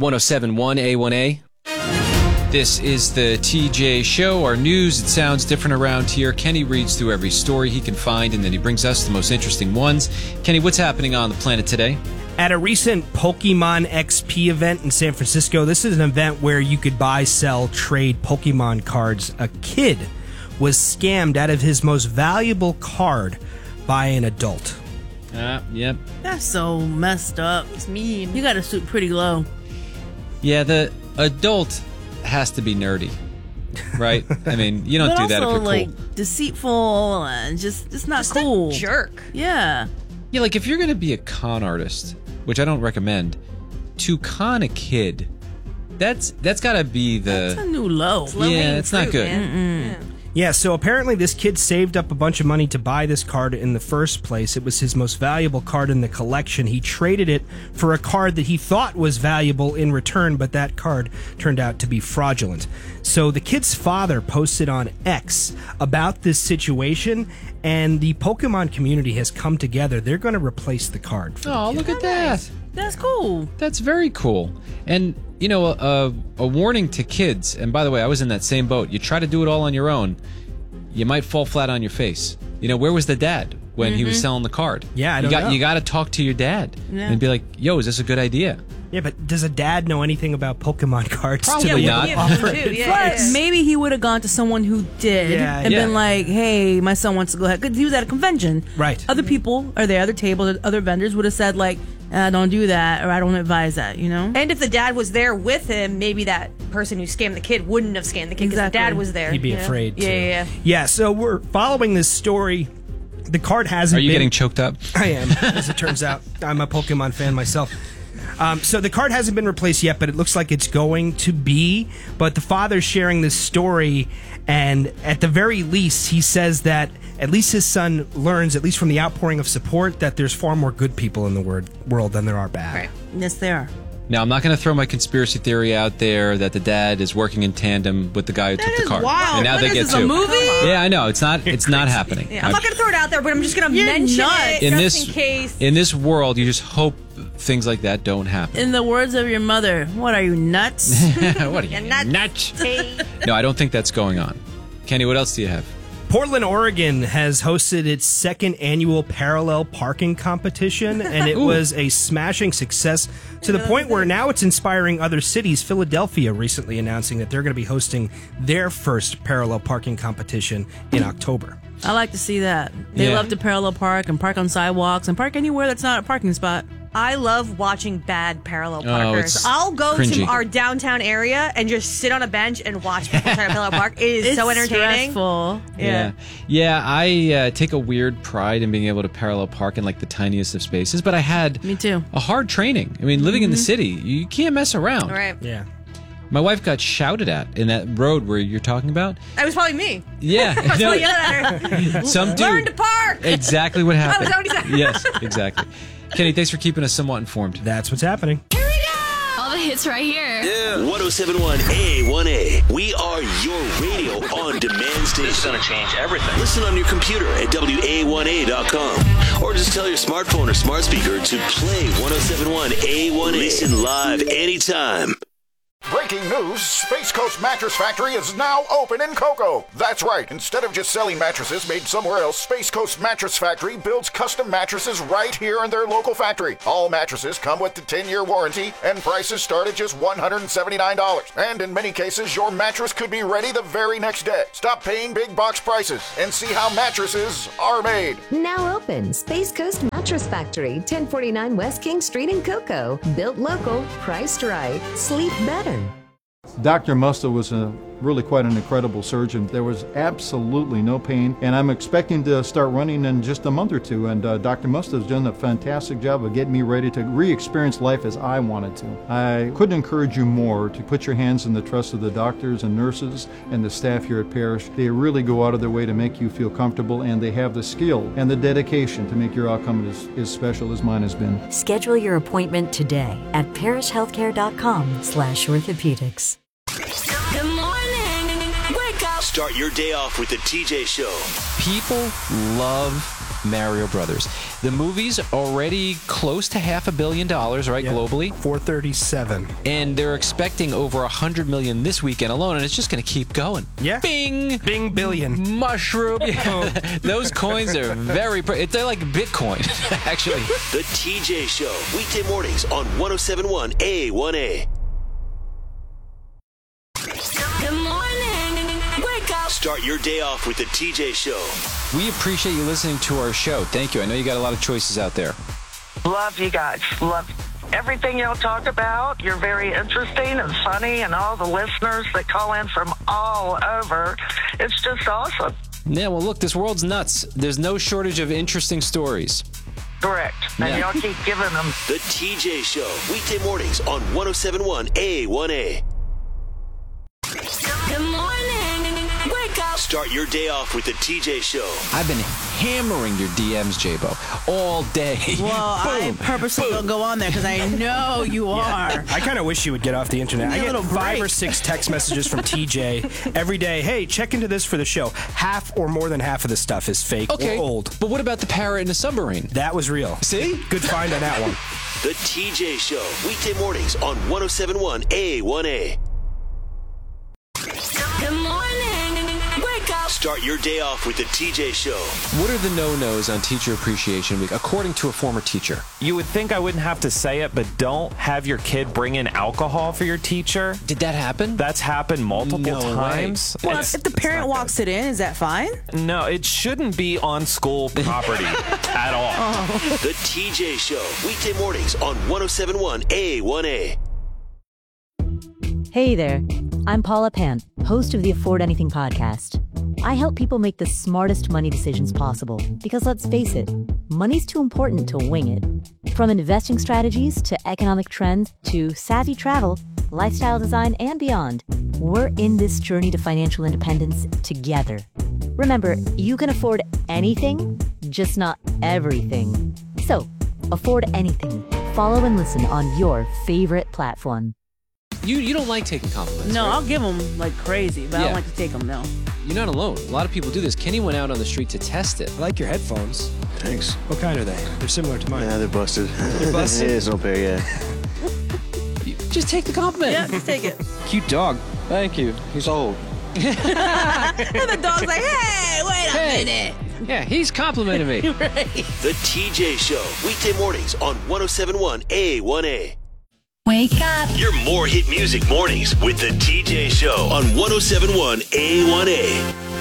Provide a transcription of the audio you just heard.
1071 A1A. This is the TJ Show. Our news, it sounds different around here. Kenny reads through every story he can find, and then he brings us the most interesting ones. Kenny, what's happening on the planet today? At a recent Pokemon XP event in San Francisco, this is an event where you could buy, sell, trade Pokemon cards. A kid was scammed out of his most valuable card by an adult. Yep. That's so messed up. It's mean. You gotta stoop pretty low. Yeah, the adult has to be nerdy, right? I mean, you don't do that if you're cool. Like, deceitful and just not cool. A jerk. Yeah. Yeah, like if you're going to be a con artist, which I don't recommend, to con a kid, that's got to be That's a new low. Yeah, it's not good. Yeah. Yeah, so apparently this kid saved up a bunch of money to buy this card in the first place. It was his most valuable card in the collection. He traded it for a card that he thought was valuable in return, but that card turned out to be fraudulent. So the kid's father posted on X about this situation, and the Pokemon community has come together. They're going to replace the card. Oh, look at that. That's cool. That's very cool. And, you know, a warning to kids, and by the way, I was in that same boat. You try to do it all on your own, you might fall flat on your face. You know, where was the dad when he was selling the card? Yeah, I don't know. You got to talk to your dad and be like, yo, is this a good idea? Yeah, but does a dad know anything about Pokemon cards? Probably not. Maybe he would have gone to someone who did and been like, hey, my son wants to go ahead. Because he was at a convention. Right. Other people are there, other tables, other vendors would have said, like, don't do that, or I don't advise that, you know? And if the dad was there with him, maybe that person who scammed the kid wouldn't have scammed the kid because the dad was there. He'd be afraid, too. Yeah. Yeah, so we're following this story. The card hasn't been... Are you getting choked up? I am, as it turns out. I'm a Pokemon fan myself. So the card hasn't been replaced yet, but it looks like it's going to be. But the father's sharing this story, and at the very least, he says that at least his son learns, at least from the outpouring of support, that there's far more good people in the world than there are bad. Right. Yes, they are. Now, I'm not going to throw my conspiracy theory out there that the dad is working in tandem with the guy who took the card. Wild. And now they get This is a movie? Yeah, I know. It's not happening. Yeah. I'm not going to throw it out there, but I'm just going to mention it just in case. In this world, you just hope things like that don't happen. In the words of your mother, what are you, nuts? What are you, nuts? No, I don't think that's going on. Kenny, what else do you have? Portland, Oregon has hosted its second annual parallel parking competition, and it was a smashing success to the point where now it's inspiring other cities. Philadelphia recently announcing that they're going to be hosting their first parallel parking competition in October. I like to see that. They love to parallel park and park on sidewalks and park anywhere that's not a parking spot. I love watching bad parallel parkers. It's I'll go cringy. to our downtown area and just sit on a bench and watch people try to parallel park. It is so entertaining. Stressful. Yeah, I take a weird pride in being able to parallel park in like the tiniest of spaces, but I had Me too. a hard training. I mean, living in the city, you can't mess around. Right. Yeah. My wife got shouted at in that road where you're talking about. That was probably me. Yeah. I was yelling at her. Some dude. Learn to park. Exactly what happened. Is that what he said? Yes, exactly. Kenny, thanks for keeping us somewhat informed. That's what's happening. All the hits right here. Yeah. 1071 A1A. We are your radio on demand station. This is going to change everything. Listen on your computer at WA1A.com. Or just tell your smartphone or smart speaker to play 1071 A1A. Listen live anytime. Breaking news, Space Coast Mattress Factory is now open in Cocoa. That's right. Instead of just selling mattresses made somewhere else, Space Coast Mattress Factory builds custom mattresses right here in their local factory. All mattresses come with the 10-year warranty, and prices start at just $179. And in many cases, your mattress could be ready the very next day. Stop paying big box prices and see how mattresses are made. Now open, Space Coast Mattress Factory, 1049 West King Street in Cocoa. Built local, priced right, sleep better. Dr. Musta was really quite an incredible surgeon. There was absolutely no pain, and I'm expecting to start running in just a month or two, and Dr. Musta has done a fantastic job of getting me ready to re-experience life as I wanted to. I couldn't encourage you more to put your hands in the trust of the doctors and nurses and the staff here at Parrish. They really go out of their way to make you feel comfortable, and they have the skill and the dedication to make your outcome as special as mine has been. Schedule your appointment today at parrishhealthcare.com/orthopedics. Good morning. Wake up. Start your day off with the TJ Show. People love Mario Brothers. The movie's already close to $500 million, right, globally? 437. And they're expecting over 100 million this weekend alone, and it's just going to keep going. Yeah. Bing! Bing billion. Mushroom. Those coins are they're like Bitcoin, actually. The TJ Show, weekday mornings on 107.1 A1A. Good morning. Wake up. Start your day off with the TJ Show. We appreciate you listening to our show. Thank you. I know you got a lot of choices out there. Love you guys. Love everything y'all talk about. You're very interesting and funny, and all the listeners that call in from all over. It's just awesome. Yeah, well, look, this world's nuts. There's no shortage of interesting stories. Correct. And y'all keep giving them. The TJ Show, weekday mornings on 107.1 A1A. Good morning. Wake up. Start your day off with the TJ Show. I've been hammering your DMs, J-Bo, all day. Well, I purposely don't go on there because I know you are. I kind of wish you would get off the internet. I get 5 or 6 text messages from TJ every day. Hey, check into this for the show. Half or more than half of the stuff is fake or old. But what about the parrot in the submarine? That was real. See? Good find on that one. The TJ Show, weekday mornings on 107.1 A1A. Good morning. Wake up. Start your day off with the TJ Show. What are the no-nos on Teacher Appreciation Week, according to a former teacher? You would think I wouldn't have to say it, but don't have your kid bring in alcohol for your teacher. Did that happen? That's happened multiple times. Well, if the parent walks it in, is that fine? No, it shouldn't be on school property at all. The TJ Show, weekday mornings on 107.1 A1A. Hey there, I'm Paula Pant, host of the Afford Anything podcast. I help people make the smartest money decisions possible because let's face it, money's too important to wing it. From investing strategies to economic trends to savvy travel, lifestyle design, and beyond, we're in this journey to financial independence together. Remember, you can afford anything, just not everything. So, afford anything. Follow and listen on your favorite platform. You don't like taking compliments, No, right? I'll give them like crazy, but I don't like to take them, no. You're not alone. A lot of people do this. Kenny went out on the street to test it. I like your headphones. Thanks. What kind are they? They're similar to mine. Yeah, they're busted. They're busted? It's no pair, yeah. Just take the compliment. Yeah, just take it. Cute dog. Thank you. He's old. And the dog's like, hey, wait a minute. Yeah, he's complimenting me. Right. The TJ Show, weekday mornings on 107.1 A1A. Wake up. Your more hit music mornings with the TJ Show on 107.1 A1A.